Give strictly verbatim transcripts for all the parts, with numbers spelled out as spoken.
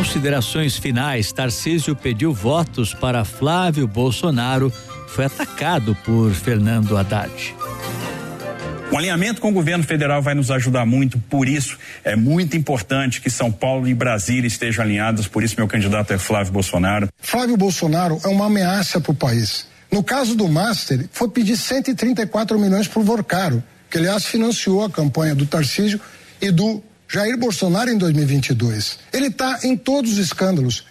Considerações finais. Tarcísio pediu votos para Flávio Bolsonaro, foi atacado por Fernando Haddad. O alinhamento com o governo federal vai nos ajudar muito, por isso é muito importante que São Paulo e Brasília estejam alinhados, por isso meu candidato é Flávio Bolsonaro. Flávio Bolsonaro é uma ameaça para o país. No caso do Master, foi pedir cento e trinta e quatro milhões para o Vorcaro, que aliás financiou a campanha do Tarcísio e do Jair Bolsonaro em dois mil e vinte e dois. Ele está em todos os escândalos.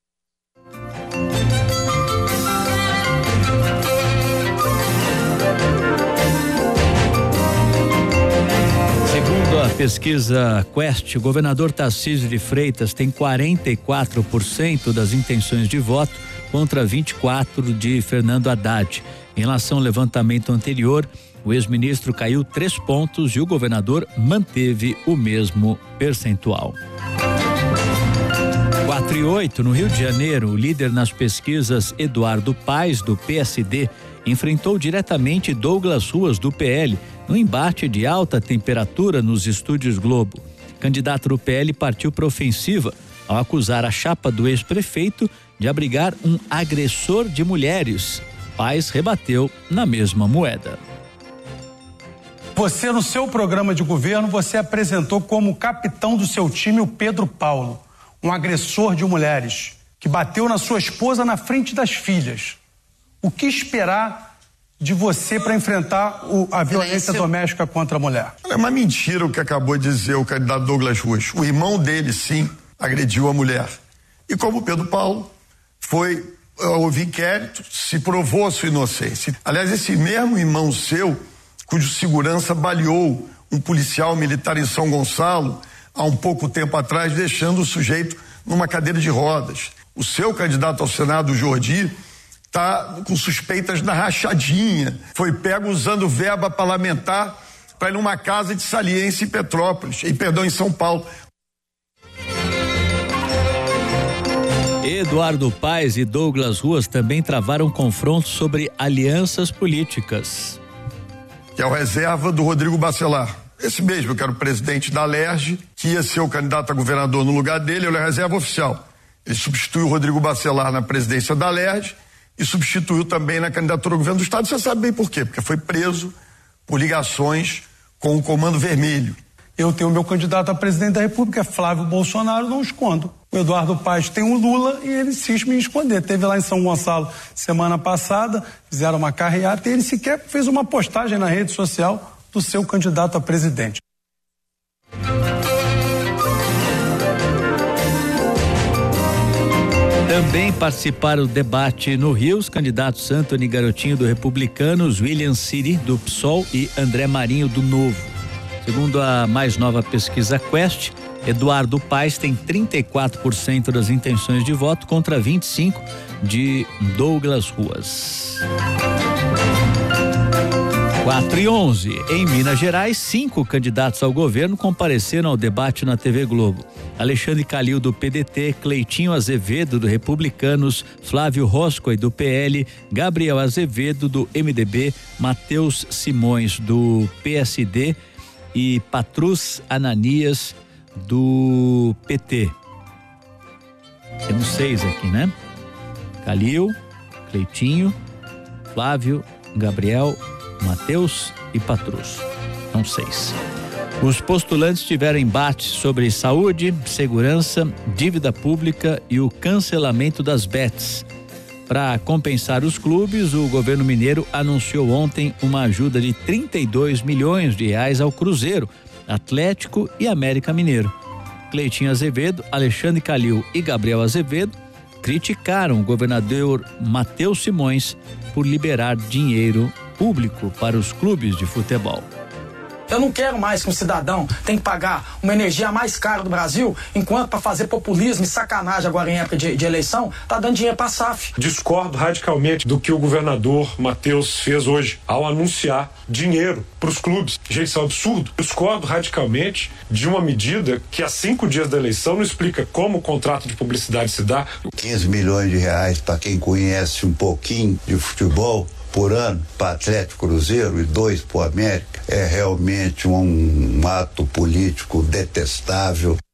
Segundo a pesquisa Quest, o governador Tarcísio de Freitas tem quarenta e quatro por cento das intenções de voto contra vinte e quatro por cento de Fernando Haddad. Em relação ao levantamento anterior, o ex-ministro caiu três pontos e o governador manteve o mesmo percentual. quatro e oito, no Rio de Janeiro, o líder nas pesquisas Eduardo Paes, do P S D, enfrentou diretamente Douglas Ruas, do P L, no embate de alta temperatura nos estúdios Globo. O candidato do P L partiu para ofensiva ao acusar a chapa do ex-prefeito de abrigar um agressor de mulheres. Paes rebateu na mesma moeda. Você, no seu programa de governo, você apresentou como capitão do seu time o Pedro Paulo, um agressor de mulheres, que bateu na sua esposa na frente das filhas. O que esperar de você para enfrentar o, a violência doméstica contra a mulher? É uma mentira o que acabou de dizer o candidato Douglas Ruas. O irmão dele, sim, agrediu a mulher. E como o Pedro Paulo foi, houve inquérito, se provou a sua inocência. Aliás, esse mesmo irmão seu, cujo segurança baleou um policial militar em São Gonçalo há um pouco tempo atrás, deixando o sujeito numa cadeira de rodas. O seu candidato ao Senado, o Jordi, está com suspeitas na rachadinha. Foi pego usando verba parlamentar para ir numa casa de saliência em Petrópolis, em perdão, em São Paulo. Eduardo Paes e Douglas Ruas também travaram confrontos sobre alianças políticas. Que é o reserva do Rodrigo Bacelar. Esse mesmo, que era o presidente da Alerj, que ia ser o candidato a governador no lugar dele, ele é reserva oficial. Ele substituiu o Rodrigo Bacelar na presidência da Alerj e substituiu também na candidatura ao governo do estado. Você sabe bem por quê? Porque foi preso por ligações com o Comando Vermelho. Eu tenho o meu candidato a presidente da República, Flávio Bolsonaro, não escondo. O Eduardo Paes tem o Lula e ele insiste em esconder. Teve lá em São Gonçalo semana passada, fizeram uma carreata e ele sequer fez uma postagem na rede social do seu candidato a presidente. Também participaram do debate no Rio os candidatos Antony Garotinho, do Republicanos, William Siri, do P SOL e André Marinho, do Novo. Segundo a mais nova pesquisa Quest, Eduardo Paes tem trinta e quatro por cento das intenções de voto contra vinte e cinco por cento de Douglas Ruas. quatro e onze. Em Minas Gerais, cinco candidatos ao governo compareceram ao debate na T V Globo. Alexandre Calil, do P D T, Cleitinho Azevedo, do Republicanos, Flávio Roscoe, do P L, Gabriel Azevedo, do M D B, Matheus Simões, do P S D e Patrus Ananias, do P T. Temos seis aqui, né? Calil, Cleitinho, Flávio, Gabriel, Matheus e Patrus. São seis. Os postulantes tiveram embates sobre saúde, segurança, dívida pública e o cancelamento das bets. Para compensar os clubes, o governo mineiro anunciou ontem uma ajuda de trinta e dois milhões de reais ao Cruzeiro, Atlético e América Mineiro. Cleitinho Azevedo, Alexandre Calil e Gabriel Azevedo criticaram o governador Matheus Simões por liberar dinheiro público para os clubes de futebol. Eu não quero mais que um cidadão tenha que pagar uma energia mais cara do Brasil, enquanto para fazer populismo e sacanagem agora em época de, de eleição, tá dando dinheiro para a S A F. Discordo radicalmente do que o governador Matheus fez hoje, ao anunciar dinheiro para os clubes. Gente, isso é um absurdo. Discordo radicalmente de uma medida que há cinco dias da eleição não explica como o contrato de publicidade se dá. quinze milhões de reais para quem conhece um pouquinho de futebol por ano para Atlético, Cruzeiro e dois para o América é realmente um, um ato político detestável.